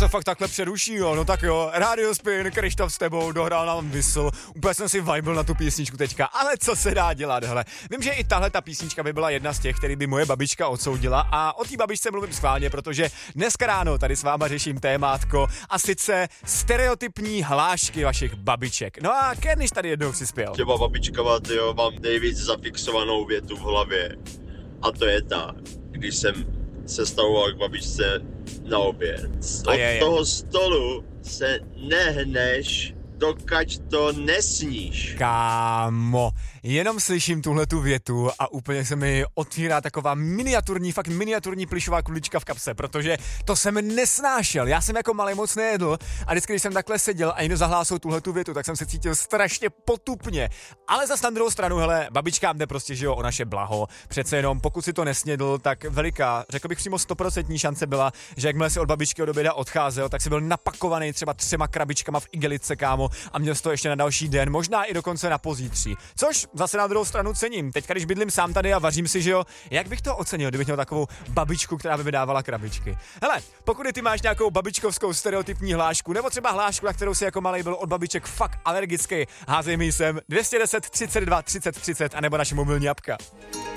se fakt takhle přeruší, jo, no tak jo, Radio Spin, Kryštof s tebou, dohrál nám Whistle, úplně jsem si vibil na tu písničku teďka, ale co se dá dělat, hele. Vím, že i tahle ta písnička by byla jedna z těch, který by moje babička odsoudila a o té babičce mluvím schválně, protože dneska ráno tady s váma řeším témátko a sice stereotypní hlášky vašich babiček. No a Kerniš tady jednou přispěl. Těma babičkama, tyjo, mám nejvíc zafixovanou větu v hlavě a to je ta, když jsem se stavoval k babičce na oběd. Od toho stolu se nehneš, dokud to nesníš. Kámo, jenom slyším tuhletu větu a úplně se mi otvírá taková miniaturní plyšová kulička v kapse, protože to jsem nesnášel. Já jsem jako malý moc nejedl a vždycky, když jsem takhle seděl a někdo zahlásil tuhletu větu, tak jsem se cítil strašně potupně. Ale zas na druhou stranu, hele, babičkám jde prostě, že jo, o naše blaho. Přece jenom, pokud si to nesnědl, tak veliká, řekl bych přímo 100% šance byla, že jakmile si od babičky od oběda odcházel, tak si byl napakovaný třeba 3 krabičkama v igelice, kámo, a měl to ještě na další den, možná i dokonce na pozítří. Což zase na druhou stranu cením. Teď, když bydlím sám tady a vařím si, že jo, jak bych to ocenil, kdybych měl takovou babičku, která by mi dávala krabičky. Hele, pokud ty máš nějakou babičkovskou stereotypní hlášku, nebo třeba hlášku, na kterou si jako malej byl od babiček fakt alergický, házej mi sem 210 32 30 30 anebo naše mobilní apka.